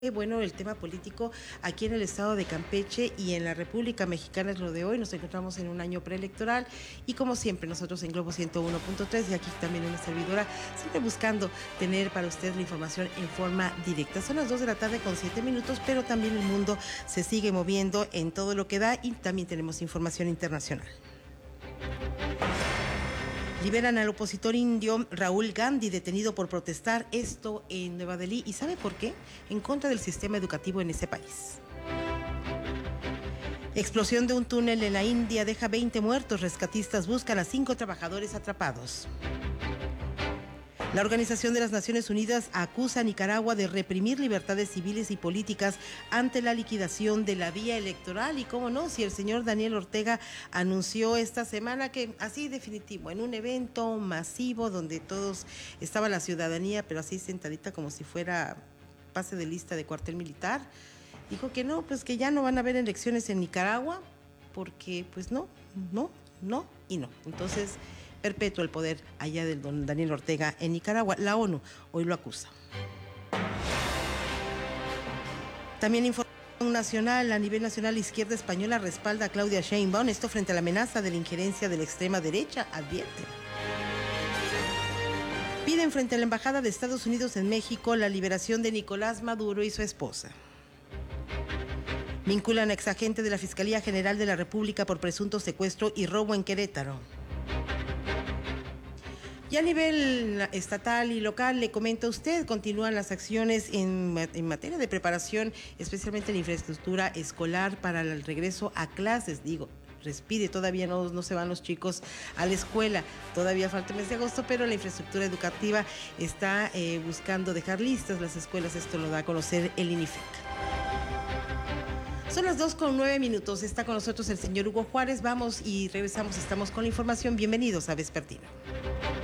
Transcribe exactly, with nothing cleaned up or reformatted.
Bueno, el tema político aquí en el estado de Campeche y en la República Mexicana es lo de hoy. Nos encontramos en un año preelectoral y como siempre nosotros en Globo ciento uno punto tres y aquí también una servidora, siempre buscando tener para usted la información en forma directa. Son las dos de la tarde con siete minutos, pero también el mundo se sigue moviendo en todo lo que da y también tenemos información internacional. Liberan al opositor indio Rahul Gandhi, detenido por protestar, esto en Nueva Delhi. ¿Y sabe por qué? En contra del sistema educativo en ese país. Explosión de un túnel en la India deja veinte muertos. Rescatistas buscan a cinco trabajadores atrapados. La Organización de las Naciones Unidas acusa a Nicaragua de reprimir libertades civiles y políticas ante la liquidación de la vía electoral. Y cómo no, si el señor Daniel Ortega anunció esta semana que así definitivo, en un evento masivo donde todos, estaba la ciudadanía, pero así sentadita como si fuera pase de lista de cuartel militar, dijo que no, pues que ya no van a haber elecciones en Nicaragua, porque pues no, no, no y no. Entonces, perpetuo el poder allá del don Daniel Ortega en Nicaragua. La ONU hoy lo acusa. También información nacional, a nivel nacional, la izquierda española respalda a Claudia Sheinbaum, esto frente a la amenaza de la injerencia de la extrema derecha, advierte. Piden frente a la Embajada de Estados Unidos en México la liberación de Nicolás Maduro y su esposa. Vinculan a exagente de la Fiscalía General de la República por presunto secuestro y robo en Querétaro. Y a nivel estatal y local, le comento a usted, continúan las acciones en, en materia de preparación, especialmente en infraestructura escolar para el regreso a clases. Digo, respire, todavía no, no se van los chicos a la escuela, todavía falta el mes de agosto, pero la infraestructura educativa está eh, buscando dejar listas las escuelas. Esto lo da a conocer el INIFEC. Son las dos con nueve minutos, está con nosotros el señor Hugo Juárez. Vamos y regresamos, estamos con la información. Bienvenidos a Vespertino.